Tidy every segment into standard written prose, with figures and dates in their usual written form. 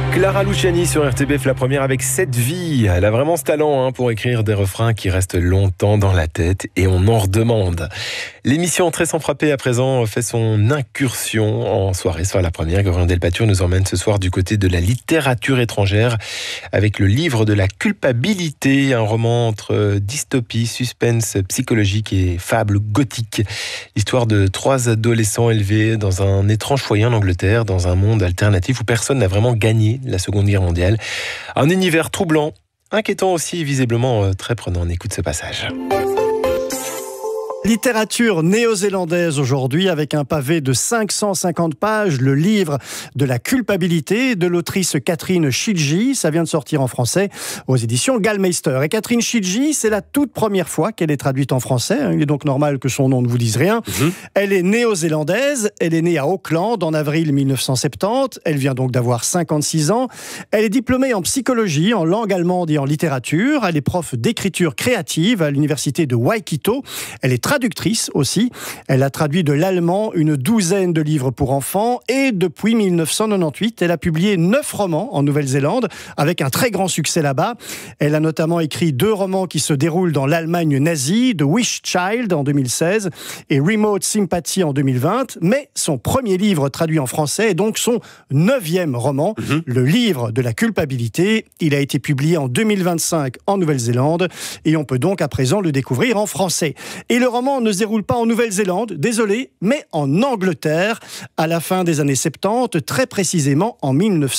Clara Luciani sur RTBF, la première avec 7 vies. Elle a vraiment ce talent pour écrire des refrains qui restent longtemps dans la tête et on en redemande. L'émission Très sans frapper à présent fait son incursion en soirée sur la première. Gaurien Delpature nous emmène ce soir du côté de la littérature étrangère avec le livre de la culpabilité, un roman entre dystopie, suspense psychologique et fable gothique. L'histoire de 3 adolescents élevés dans un étrange foyer en Angleterre, dans un monde alternatif où personne n'a vraiment gagné la Seconde Guerre mondiale. Un univers troublant, inquiétant aussi, visiblement très prenant. On écoute ce passage. Littérature néo-zélandaise aujourd'hui avec un pavé de 550 pages, le livre de la culpabilité de l'autrice Catherine Chidgey. Ça vient de sortir en français aux éditions Gallmeister. Et Catherine Chidgey, c'est la toute première fois qu'elle est traduite en français. Il est donc normal que son nom ne vous dise rien. Elle est néo-zélandaise, elle est née à Auckland en avril 1970. Elle vient donc d'avoir 56 ans. Elle est diplômée en psychologie, en langue allemande et en littérature. Elle est prof d'écriture créative à l'université de Waikato. Elle est traductrice aussi. Elle a traduit de l'allemand une 12aine de livres pour enfants et depuis 1998, elle a publié 9 romans en Nouvelle-Zélande avec un très grand succès là-bas. Elle a notamment écrit 2 romans qui se déroulent dans l'Allemagne nazie, The Wish Child en 2016 et Remote Sympathy en 2020. Mais son premier livre traduit en français est donc son 9e roman, le livre de la culpabilité. Il a été publié en 2025 en Nouvelle-Zélande et on peut donc à présent le découvrir en français. Et le roman ne se déroule pas en Nouvelle-Zélande, désolé, mais en Angleterre, à la fin des années 70, très précisément en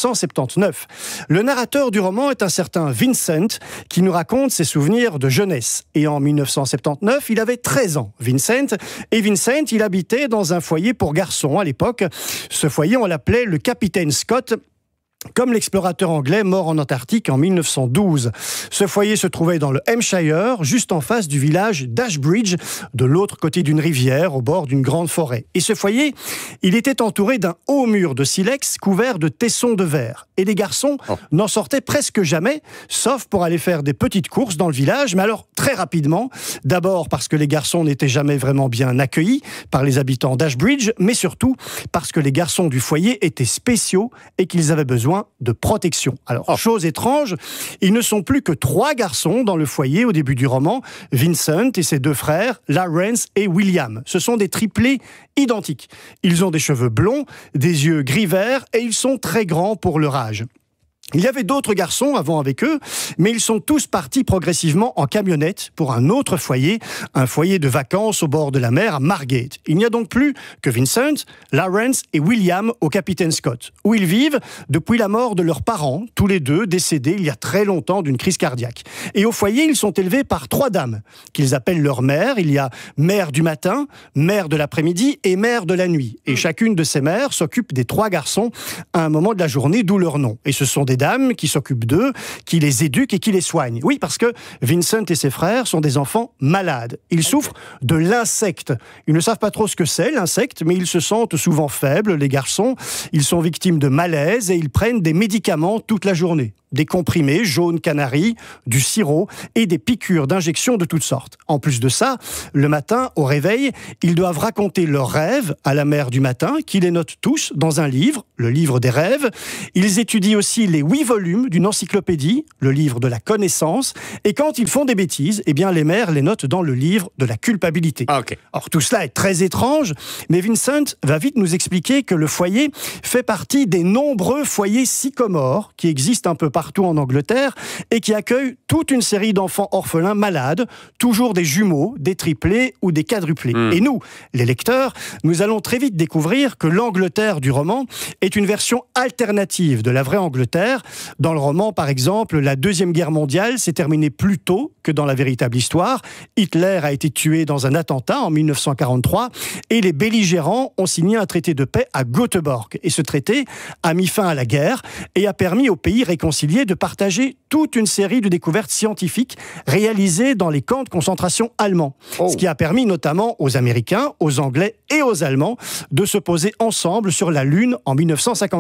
1979. Le narrateur du roman est un certain Vincent, qui nous raconte ses souvenirs de jeunesse. Et en 1979, il avait 13 ans, Vincent. Et Vincent, il habitait dans un foyer pour garçons à l'époque. Ce foyer, on l'appelait le Capitaine Scott, comme l'explorateur anglais mort en Antarctique en 1912. Ce foyer se trouvait dans le Hampshire, juste en face du village d'Ashbridge, de l'autre côté d'une rivière, au bord d'une grande forêt. Et ce foyer, il était entouré d'un haut mur de silex couvert de tessons de verre. Et les garçons n'en sortaient presque jamais, sauf pour aller faire des petites courses dans le village, mais alors très rapidement. D'abord parce que les garçons n'étaient jamais vraiment bien accueillis par les habitants d'Ashbridge, mais surtout parce que les garçons du foyer étaient spéciaux et qu'ils avaient besoin de protection. Alors, chose étrange, ils ne sont plus que 3 garçons dans le foyer au début du roman, Vincent et ses 2 frères, Lawrence et William. Ce sont des triplés identiques. Ils ont des cheveux blonds, des yeux gris-vert et ils sont très grands pour leur âge. Il y avait d'autres garçons avant avec eux, mais ils sont tous partis progressivement en camionnette pour un autre foyer, un foyer de vacances au bord de la mer à Margate. Il n'y a donc plus que Vincent, Lawrence et William au Capitaine Scott, où ils vivent depuis la mort de leurs parents, tous les 2 décédés il y a très longtemps d'une crise cardiaque. Et au foyer, ils sont élevés par 3 dames, qu'ils appellent leur mère. Il y a mère du matin, mère de l'après-midi et mère de la nuit. Et chacune de ces mères s'occupe des 3 garçons à un moment de la journée, d'où leur nom. Et ce sont des dames qui s'occupent d'eux, qui les éduquent et qui les soignent. Oui, parce que Vincent et ses frères sont des enfants malades. Ils souffrent de l'insecte. Ils ne savent pas trop ce que c'est, l'insecte, mais ils se sentent souvent faibles, les garçons. Ils sont victimes de malaise et ils prennent des médicaments toute la journée. Des comprimés jaune canari, du sirop et des piqûres d'injections de toutes sortes. En plus de ça, le matin, au réveil, ils doivent raconter leurs rêves à la mère du matin, qui les note tous dans un livre, le livre des rêves. Ils étudient aussi les 8 volumes d'une encyclopédie, le livre de la connaissance. Et quand ils font des bêtises, eh bien les mères les notent dans le livre de la culpabilité. Or, tout cela est très étrange, mais Vincent va vite nous expliquer que le foyer fait partie des nombreux foyers sycomores qui existent un peu partout en Angleterre et qui accueille toute une série d'enfants orphelins malades, toujours des jumeaux, des triplés ou des quadruplés. Et nous, les lecteurs, nous allons très vite découvrir que l'Angleterre du roman est une version alternative de la vraie Angleterre. Dans le roman, par exemple, la Deuxième Guerre mondiale s'est terminée plus tôt que dans la véritable histoire. Hitler a été tué dans un attentat en 1943 et les belligérants ont signé un traité de paix à Göteborg. Et ce traité a mis fin à la guerre et a permis aux pays réconciliés de partager toute une série de découvertes scientifiques réalisées dans les camps de concentration allemands. Ce qui a permis notamment aux Américains, aux Anglais et aux Allemands de se poser ensemble sur la Lune en 1957.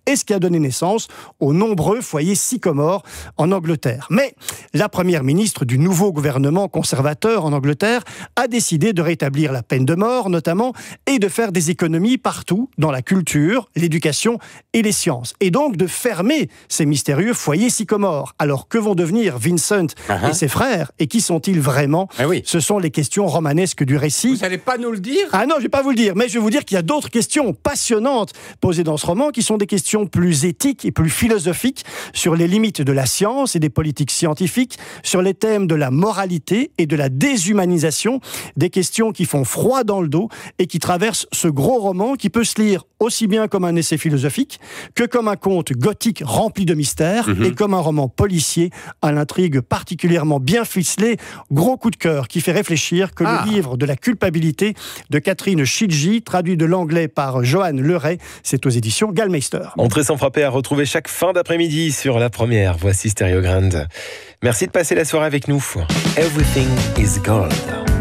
et ce qui a donné naissance aux nombreux foyers sycomores en Angleterre. Mais la première ministre du nouveau gouvernement conservateur en Angleterre a décidé de rétablir la peine de mort, notamment, et de faire des économies partout dans la culture, l'éducation et les sciences. Et donc de fermer ces mystérieux foyers sycomores. Alors que vont devenir Vincent et ses frères, et qui sont-ils vraiment? Ce sont les questions romanesques du récit. Vous n'allez pas nous le dire? Ah non, je ne vais pas vous le dire, mais je vais vous dire qu'il y a d'autres questions passionnantes posées dans ce roman, qui sont des questions plus éthiques et plus philosophiques sur les limites de la science et des politiques scientifiques, sur les thèmes de la moralité et de la déshumanisation, des questions qui font froid dans le dos et qui traversent ce gros roman qui peut se lire aussi bien comme un essai philosophique que comme un conte gothique rempli de mystères et comme un roman policier à l'intrigue particulièrement bien ficelée. Gros coup de cœur qui fait réfléchir que le livre de la culpabilité de Catherine Chidgey, traduit de l'anglais par Johan Leray, c'est aux éditions Gallmeister. Entrée sans frapper à retrouver chaque fin d'après-midi sur La Première. Voici Stéréogrande. Merci de passer la soirée avec nous. Everything is gold.